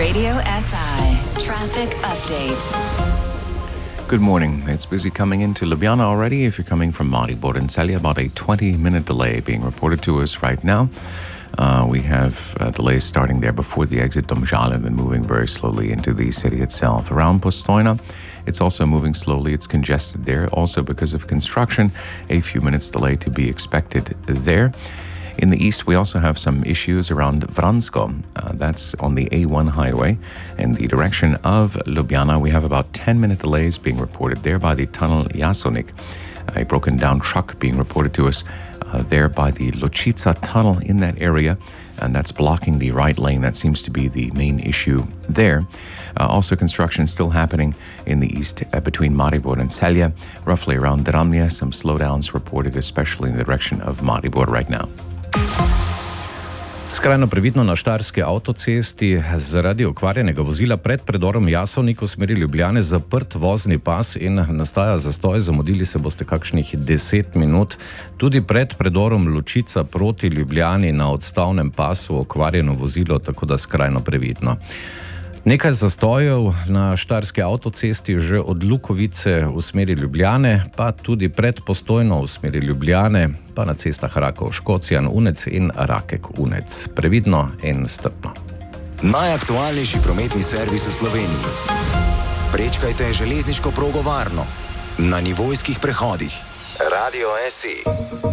Radio SI Traffic Update. Good morning. It's busy coming into Ljubljana already. If you're coming from Maribor and Celje, about a 20-minute delay being reported to us right now. We have delays starting there before the exit Domžale and then moving very slowly into the city itself. Around Postojna, it's also moving slowly. It's congested there, also because of construction. A few minutes delay to be expected there. In the east, we also have some issues around Vransko. That's on the A1 highway. In the direction of Ljubljana, we have about 10-minute delays being reported there by the tunnel Jasonik. A broken down truck being reported to us there by the Ločica tunnel in that area, and that's blocking the right lane. That seems to be the main issue there. Also, construction still happening in the east between Maribor and Celje, roughly around Dramlje. Some slowdowns reported, especially in the direction of Maribor right now. Skrajno previdno na Štajerski avtocesti zaradi okvarjenega vozila pred predorom Jasovnik v smeri Ljubljane zaprt vozni pas in nastaja zastoj. Zamudili se boste kakšnih 10 minut. Tudi pred predorom Ločica proti Ljubljani na odstavnem pasu okvarjeno vozilo, tako da skrajno previdno. Nekaj zastojev na Štajerski avtocesti že od Lukovice v smeri Ljubljane, pa tudi pred Postojno v smeri Ljubljane, pa na cestah Rakov-Škocjan, Unec in Rakek-Unec. Previdno in strpno. Najaktualnejši prometni servis v Sloveniji. Prečkajte železniško progo varno. Na nivojskih prehodih. Radio SI.